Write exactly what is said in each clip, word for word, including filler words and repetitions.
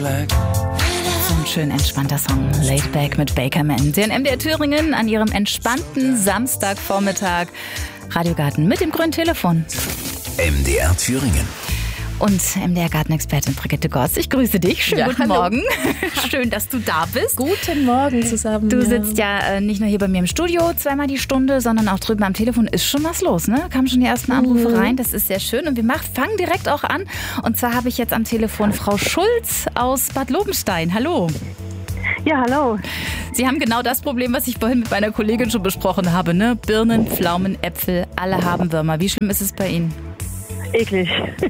Relax. So ein schön entspannter Song, Laid Back mit Bakerman. Sie in M D R Thüringen an ihrem entspannten Samstagvormittag. Radiogarten mit dem grünen Telefon. M D R Thüringen. Und M D R-Gartenexpertin Brigitte Goss, ich grüße dich. Schönen ja, guten hallo. Morgen. Schön, dass du da bist. Guten Morgen zusammen. Du ja. sitzt ja äh, nicht nur hier bei mir im Studio zweimal die Stunde, sondern auch drüben am Telefon. Ist schon was los, ne? Kamen schon die ersten Anrufe mhm. rein. Das ist sehr schön. Und wir mach, fangen direkt auch an. Und zwar habe ich jetzt am Telefon Frau Schulz aus Bad Lobenstein. Hallo. Ja, hallo. Sie haben genau das Problem, was ich vorhin mit meiner Kollegin schon besprochen habe, ne? Birnen, Pflaumen, Äpfel, alle haben Würmer. Wie schlimm ist es bei Ihnen? Eklig.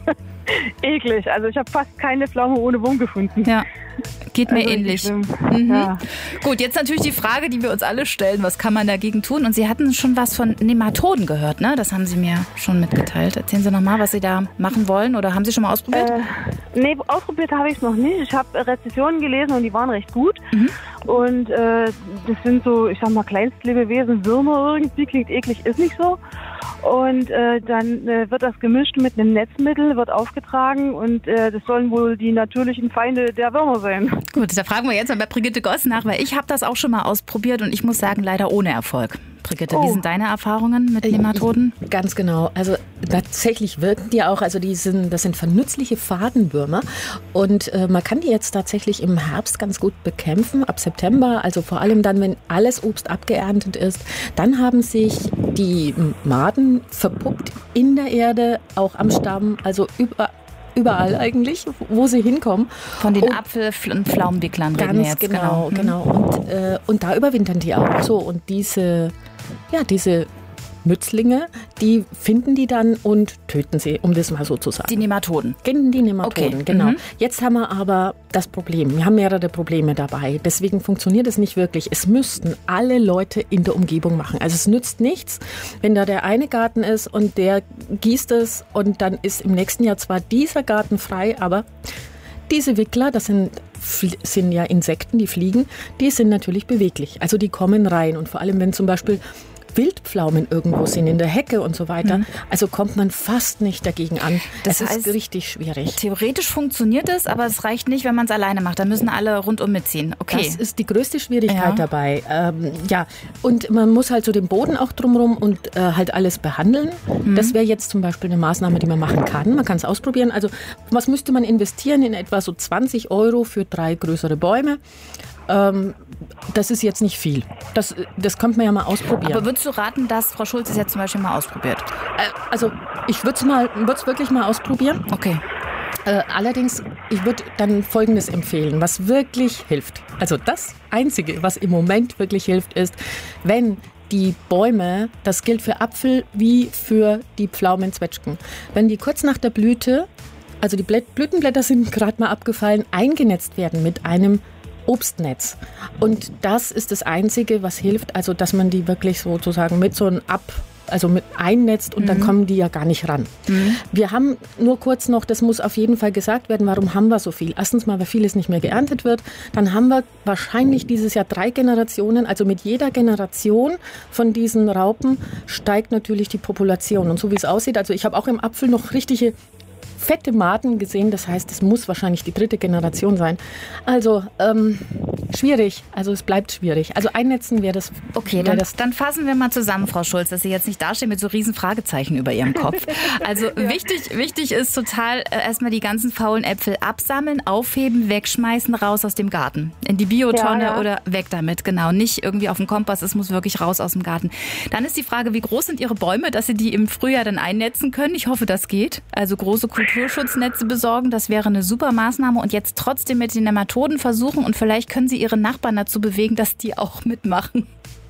Eklig. Also ich habe fast keine Pflaume ohne Wurm gefunden. Ja, geht mir also ähnlich. Mhm. Ja. Gut, jetzt natürlich die Frage, die wir uns alle stellen. Was kann man dagegen tun? Und Sie hatten schon was von Nematoden gehört, ne? Das haben Sie mir schon mitgeteilt. Erzählen Sie nochmal, was Sie da machen wollen. Oder haben Sie schon mal ausprobiert? Äh, nee, ausprobiert habe ich es noch nicht. Ich habe Rezensionen gelesen und die waren recht gut. Mhm. Und äh, das sind so, ich sag mal, Kleinstlebewesen, Würmer irgendwie. Klingt eklig, ist nicht so. Und äh, dann äh, wird das gemischt mit einem Netzmittel, wird aufgetragen und äh, das sollen wohl die natürlichen Feinde der Würmer sein. Gut, da fragen wir jetzt mal bei Brigitte Goss nach, weil ich habe das auch schon mal ausprobiert und ich muss sagen, leider ohne Erfolg. Brigitte, oh. Wie sind deine Erfahrungen mit Nematoden? Ganz genau. Also tatsächlich wirken die auch. Also die sind, das sind vernünftige Fadenwürmer und äh, man kann die jetzt tatsächlich im Herbst ganz gut bekämpfen. Ab September, also vor allem dann, wenn alles Obst abgeerntet ist, dann haben sich die Maden verpuppt in der Erde, auch am Stamm, also über Überall eigentlich, wo sie hinkommen. Von den und Apfel- und Pflaumenwicklern reden wir jetzt. Genau, genau. genau. Und, äh, und da überwintern die auch so. Und diese, ja, diese Nützlinge, die finden die dann und töten sie, um das mal so zu sagen. Die Nematoden? Die Nematoden, okay. genau. Mhm. Jetzt haben wir aber das Problem. Wir haben mehrere Probleme dabei. Deswegen funktioniert es nicht wirklich. Es müssten alle Leute in der Umgebung machen. Also es nützt nichts, wenn da der eine Garten ist und der gießt es und dann ist im nächsten Jahr zwar dieser Garten frei, aber diese Wickler, das sind, sind ja Insekten, die fliegen, die sind natürlich beweglich. Also die kommen rein und vor allem, wenn zum Beispiel Wildpflaumen irgendwo sind, in der Hecke und so weiter. Mhm. Also kommt man fast nicht dagegen an. Das es heißt, ist richtig schwierig. Theoretisch funktioniert es, aber es reicht nicht, wenn man es alleine macht. Da müssen alle rundum mitziehen. Okay. Das ist die größte Schwierigkeit ja. dabei. Ähm, ja, und man muss halt so den Boden auch drumherum und äh, halt alles behandeln. Mhm. Das wäre jetzt zum Beispiel eine Maßnahme, die man machen kann. Man kann es ausprobieren. Also was müsste man investieren? In etwa so zwanzig Euro für drei größere Bäume. Ähm, das ist jetzt nicht viel. Das, das könnte man ja mal ausprobieren. Aber würdest du raten, dass Frau Schulz es jetzt zum Beispiel mal ausprobiert? Äh, also ich würde es mal, würd's wirklich mal ausprobieren. Okay. Äh, allerdings, ich würde dann Folgendes empfehlen, was wirklich hilft. Also das Einzige, was im Moment wirklich hilft, ist, wenn die Bäume, das gilt für Apfel wie für die Pflaumenzwetschgen, wenn die kurz nach der Blüte, also die Blütenblätter sind gerade mal abgefallen, eingenetzt werden mit einem Obstnetz. Und das ist das Einzige, was hilft, also dass man die wirklich sozusagen mit so einem Ab, also mit einnetzt und mhm. dann kommen die ja gar nicht ran. Mhm. Wir haben nur kurz noch, das muss auf jeden Fall gesagt werden, warum haben wir so viel? Erstens mal, weil vieles nicht mehr geerntet wird. Dann haben wir wahrscheinlich dieses Jahr drei Generationen, also mit jeder Generation von diesen Raupen steigt natürlich die Population. Und so wie es aussieht, also ich habe auch im Apfel noch richtige fette Maden gesehen, das heißt, es muss wahrscheinlich die dritte Generation sein. Also ähm, schwierig, also es bleibt schwierig. Also einnetzen wäre das. Okay, wär dann, das dann fassen wir mal zusammen, Frau Schulz, dass Sie jetzt nicht dastehen mit so riesen Fragezeichen über Ihrem Kopf. Also ja. wichtig, wichtig ist total äh, erstmal die ganzen faulen Äpfel absammeln, aufheben, wegschmeißen, raus aus dem Garten. In die Biotonne ja, ja. oder weg damit, genau. Nicht irgendwie auf dem Kompass, es muss wirklich raus aus dem Garten. Dann ist die Frage, wie groß sind Ihre Bäume, dass Sie die im Frühjahr dann einnetzen können? Ich hoffe, das geht. Also große Kulturschutznetze besorgen, das wäre eine super Maßnahme und jetzt trotzdem mit den Nematoden versuchen und vielleicht können Sie Ihre Nachbarn dazu bewegen, dass die auch mitmachen.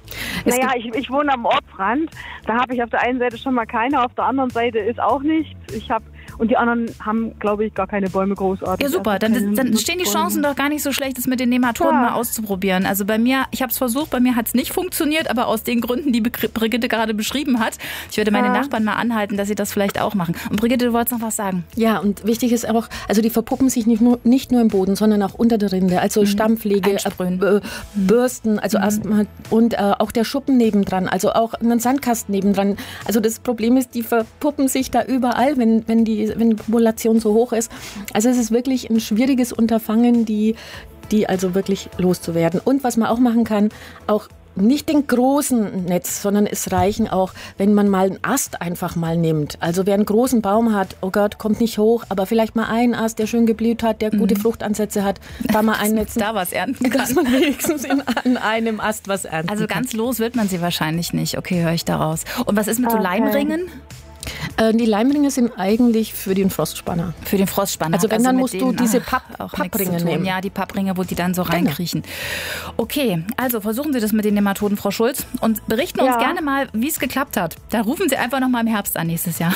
Es naja, ich, ich wohne am Ortsrand, da habe ich auf der einen Seite schon mal keine, auf der anderen Seite ist auch nichts. Ich habe Und die anderen haben, glaube ich, gar keine Bäume großartig. Ja, super. Also dann, dann stehen die Chancen doch gar nicht so schlecht, das mit den Nematoden ja. mal auszuprobieren. Also bei mir, ich habe es versucht, bei mir hat es nicht funktioniert, aber aus den Gründen, die Brigitte gerade beschrieben hat. Ich würde meine ja. Nachbarn mal anhalten, dass sie das vielleicht auch machen. Und Brigitte, du wolltest noch was sagen? Ja, und wichtig ist auch, also die verpuppen sich nicht nur, nicht nur im Boden, sondern auch unter der Rinde. Also mhm. Stammpflege, äh, Bürsten, also mhm. erstmal und äh, auch der Schuppen nebendran, also auch einen Sandkasten nebendran. Also das Problem ist, die verpuppen sich da überall, wenn, wenn die die, wenn die Population so hoch ist. Also es ist wirklich ein schwieriges Unterfangen, die, die also wirklich loszuwerden. Und was man auch machen kann, auch nicht den großen Netz, sondern es reichen auch, wenn man mal einen Ast einfach mal nimmt. Also wer einen großen Baum hat, oh Gott, kommt nicht hoch, aber vielleicht mal einen Ast, der schön geblüht hat, der gute mhm. Fruchtansätze hat, da mal einnetzen. Da was ernten kann. Dass man wenigstens in, an einem Ast was ernten Also ganz kann. los wird man sie wahrscheinlich nicht. Okay, höre ich daraus. Und was ist mit so okay. Leimringen? Die Leimringe sind eigentlich für den Frostspanner. Für den Frostspanner. Also wenn, also dann musst du diese Papp, auch Pappringe nehmen. Ja, die Pappringe, wo die dann so reinkriechen. Genau. Okay, also versuchen Sie das mit den Nematoden, Frau Schulz, und berichten ja. uns gerne mal, wie es geklappt hat. Da rufen Sie einfach noch mal im Herbst an nächstes Jahr.